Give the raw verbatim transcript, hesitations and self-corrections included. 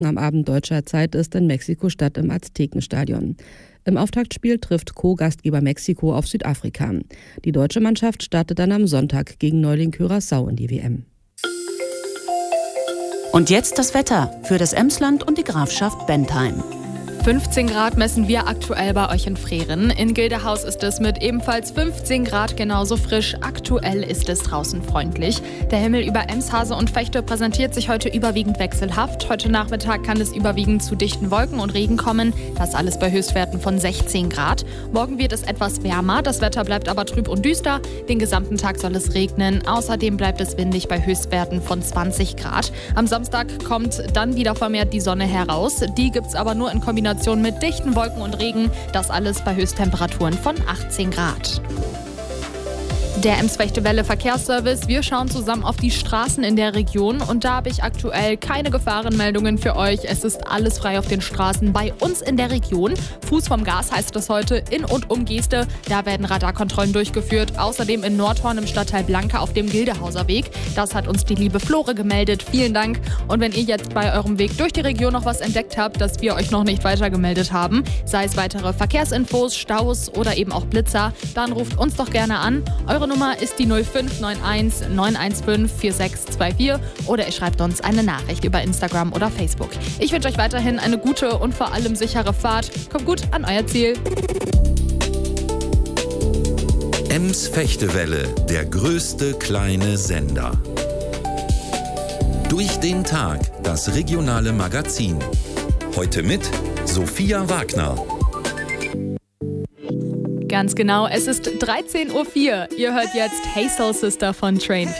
am Abend deutscher Zeit ist in Mexiko-Stadt im Aztekenstadion. Im Auftaktspiel trifft Co-Gastgeber Mexiko auf Südafrika. Die deutsche Mannschaft startet dann am Sonntag gegen Neuling Curaçao in die W M. Und jetzt das Wetter für das Emsland und die Grafschaft Bentheim. fünfzehn Grad messen wir aktuell bei euch in Frehren. In Gildehaus ist es mit ebenfalls fünfzehn Grad genauso frisch. Aktuell ist es draußen freundlich. Der Himmel über Emshase und Vechte präsentiert sich heute überwiegend wechselhaft. Heute Nachmittag kann es überwiegend zu dichten Wolken und Regen kommen. Das alles bei Höchstwerten von sechzehn Grad. Morgen wird es etwas wärmer. Das Wetter bleibt aber trüb und düster. Den gesamten Tag soll es regnen. Außerdem bleibt es windig bei Höchstwerten von zwanzig Grad. Am Samstag kommt dann wieder vermehrt die Sonne heraus. Die gibt es aber nur in Kombination mit dichten Wolken und Regen. Das alles bei Höchsttemperaturen von achtzehn Grad. Der Ems-Fechte-Welle Verkehrsservice. Wir schauen zusammen auf die Straßen in der Region und da habe ich aktuell keine Gefahrenmeldungen für euch. Es ist alles frei auf den Straßen bei uns in der Region. Fuß vom Gas heißt es heute in und um Geeste. Da werden Radarkontrollen durchgeführt. Außerdem in Nordhorn im Stadtteil Blanke auf dem Gildehauser Weg. Das hat uns die liebe Flore gemeldet. Vielen Dank. Und wenn ihr jetzt bei eurem Weg durch die Region noch was entdeckt habt, das wir euch noch nicht weitergemeldet haben, sei es weitere Verkehrsinfos, Staus oder eben auch Blitzer, dann ruft uns doch gerne an. Eure Nummer ist die null fünf neun eins neun eins fünf vier sechs zwei vier oder ihr schreibt uns eine Nachricht über Instagram oder Facebook. Ich wünsche euch weiterhin eine gute und vor allem sichere Fahrt. Kommt gut an euer Ziel. Ems-Fechte-Welle, der größte kleine Sender. Durch den Tag, das regionale Magazin. Heute mit Sophia Wagner. Ganz genau, es ist dreizehn Uhr vier. Ihr hört jetzt Hey Soul Sister von Train.